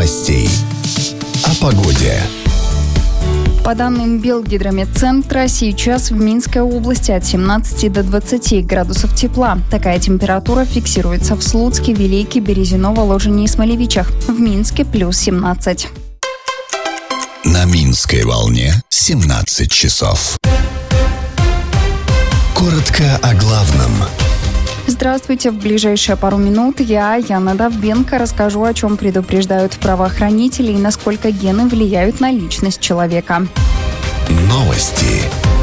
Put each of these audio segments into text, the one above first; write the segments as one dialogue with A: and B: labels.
A: новостей. О погоде.
B: По данным Белгидрометцентра, сейчас в Минской области от 17 до 20 градусов тепла. Такая температура фиксируется в Слуцке, Велике, Березиново, Ложине и Смолевичах. В Минске плюс 17.
A: На Минской волне 17 часов. Коротко о главном.
B: Здравствуйте. В ближайшие пару минут я, Яна Довбенко, расскажу, о чем предупреждают правоохранители и насколько гены влияют на личность человека.
A: Новости.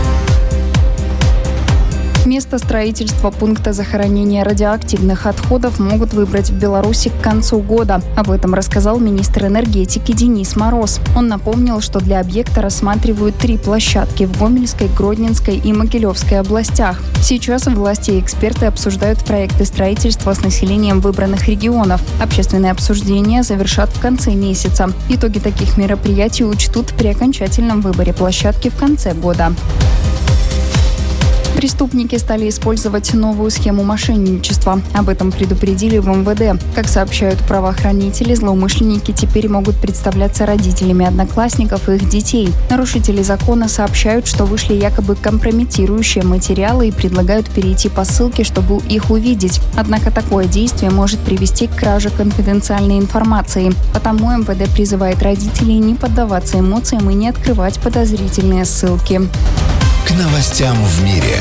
B: Место строительства пункта захоронения радиоактивных отходов могут выбрать в Беларуси к концу года. Об этом рассказал министр энергетики Денис Мороз. Он напомнил, что для объекта рассматривают 3 площадки в Гомельской, Гродненской и Могилевской областях. Сейчас власти и эксперты обсуждают проекты строительства с населением выбранных регионов. Общественные обсуждения завершат в конце месяца. Итоги таких мероприятий учтут при окончательном выборе площадки в конце года. Преступники стали использовать новую схему мошенничества. Об этом предупредили в МВД. Как сообщают правоохранители, злоумышленники теперь могут представляться родителями одноклассников и их детей. Нарушители закона сообщают, что вышли якобы компрометирующие материалы и предлагают перейти по ссылке, чтобы их увидеть. Однако такое действие может привести к краже конфиденциальной информации. Потому МВД призывает родителей не поддаваться эмоциям и не открывать подозрительные ссылки.
A: К новостям в мире.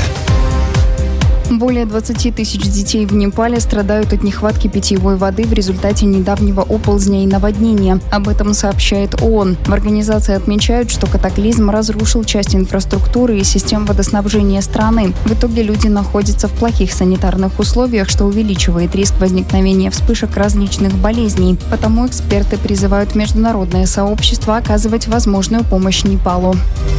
B: Более 20 тысяч детей в Непале страдают от нехватки питьевой воды в результате недавнего оползня и наводнения. Об этом сообщает ООН. В организации отмечают, что катаклизм разрушил часть инфраструктуры и систем водоснабжения страны. В итоге люди находятся в плохих санитарных условиях, что увеличивает риск возникновения вспышек различных болезней. Потому эксперты призывают международное сообщество оказывать возможную помощь Непалу.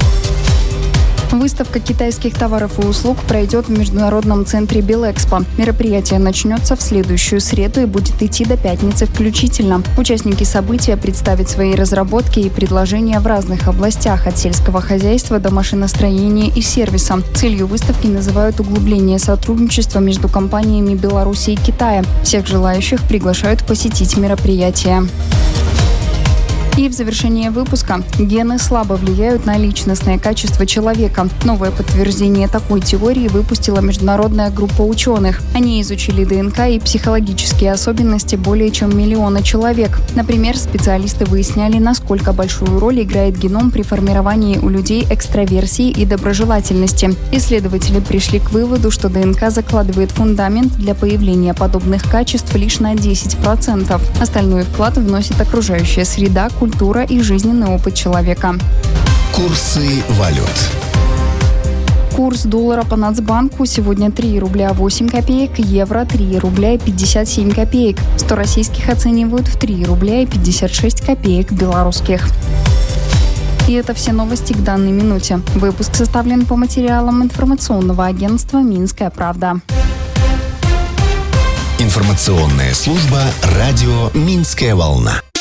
B: Выставка китайских товаров и услуг пройдет в международном центре Белэкспо. Мероприятие начнется в следующую среду и будет идти до пятницы включительно. Участники события представят свои разработки и предложения в разных областях, от сельского хозяйства до машиностроения и сервиса. Целью выставки называют углубление сотрудничества между компаниями Беларуси и Китая. Всех желающих приглашают посетить мероприятие. И в завершение выпуска: гены слабо влияют на личностное качество человека. Новое подтверждение такой теории выпустила международная группа ученых. Они изучили ДНК и психологические особенности более чем 1 миллиона человек. Например, специалисты выясняли, насколько большую роль играет геном при формировании у людей экстраверсии и доброжелательности. Исследователи пришли к выводу, что ДНК закладывает фундамент для появления подобных качеств лишь на 10%. Остальной вклад вносит окружающая среда, культура и жизненный опыт человека.
A: Курсы валют.
B: Курс доллара по Нацбанку сегодня 3 рубля 8 копеек, евро 3 рубля и 57 копеек. 100 российских оценивают в 3 рубля и 56 копеек белорусских. И это все новости к данной минуте. Выпуск составлен по материалам информационного агентства «Минская правда».
A: Информационная служба радио «Минская волна».